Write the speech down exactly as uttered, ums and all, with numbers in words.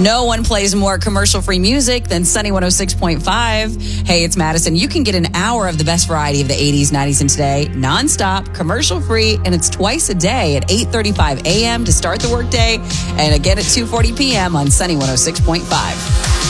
No one plays more commercial-free music than Sunny one oh six point five. Hey, it's Madison. You can get an hour of the best variety of the eighties, nineties, and today, nonstop, commercial-free, and it's twice a day at eight thirty-five a.m. to start the workday, and again at two forty p.m. on Sunny one oh six point five.